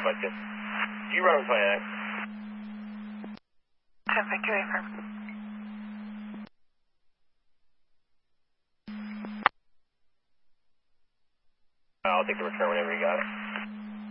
10-5-2. You run on 29. 10-5-2, affirm. I'll take the return whenever you got it.